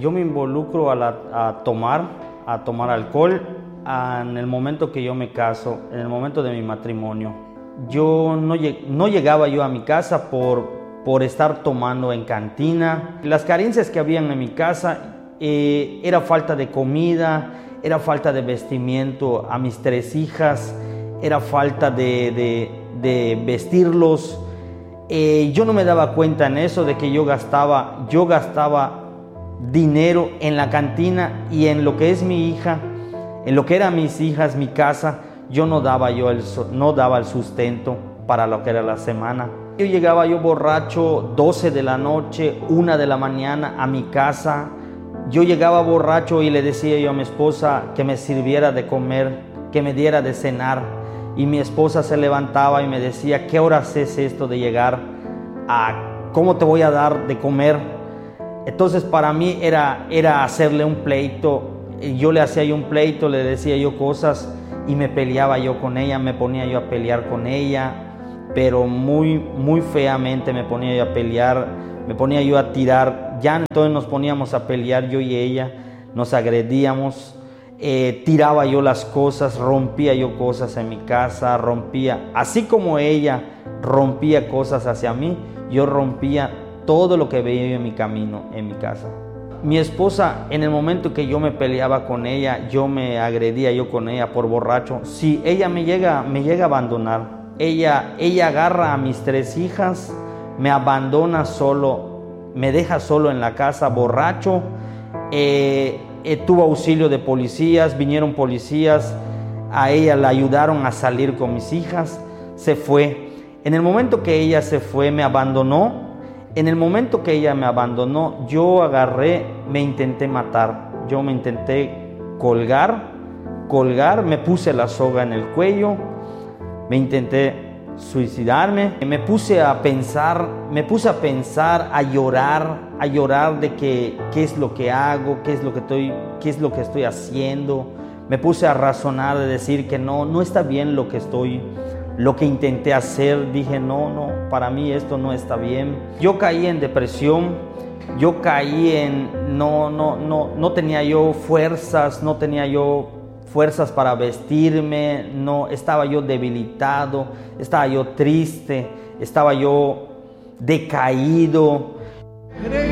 yo me involucro a tomar alcohol en el momento que yo me caso, en el momento de mi matrimonio. Yo no llegaba yo a mi casa por estar tomando en cantina. Las carencias que habían en mi casa era falta de comida, era falta de vestimiento a mis 3 hijas, era falta de vestirlos. Yo no me daba cuenta en eso de que yo gastaba dinero en la cantina y en lo que es mi hija, en lo que eran mis hijas, mi casa. Yo no daba el sustento para lo que era la semana. Yo llegaba borracho 12 de la noche, 1 de la mañana a mi casa. Yo llegaba borracho y le decía yo a mi esposa que me sirviera de comer, que me diera de cenar. Y mi esposa se levantaba y me decía, ¿qué horas es esto de llegar? ¿Cómo te voy a dar de comer? Entonces para mí era hacerle un pleito. Yo le hacía yo un pleito, le decía yo cosas y me peleaba yo con ella, me ponía yo a pelear con ella, pero muy, muy feamente me ponía yo a pelear, me ponía yo a tirar. Ya entonces nos poníamos a pelear yo y ella, nos agredíamos, tiraba yo las cosas, rompía yo cosas en mi casa, así como ella rompía cosas hacia mí, yo rompía todo lo que veía yo en mi camino, en mi casa. Mi esposa, en el momento que yo me peleaba con ella, yo me agredía yo con ella por borracho, si ella me llega a abandonar, ella agarra a mis 3 hijas, me abandona solo, me deja solo en la casa borracho. Tuvo auxilio de policías, vinieron policías, a ella la ayudaron a salir con mis hijas, se fue. En el momento que ella se fue, me abandonó. En el momento que ella me abandonó, yo agarré, me intenté matar. Yo me intenté colgar, me puse la soga en el cuello, me intenté suicidarme. Me puse a pensar, a llorar de qué es lo que hago, qué es lo que estoy haciendo. Me puse a razonar, de decir que no está bien lo que intenté hacer. Dije, no, para mí esto no está bien. Yo caí en depresión, no tenía yo fuerzas para vestirme, estaba yo debilitado, estaba yo triste, estaba yo decaído.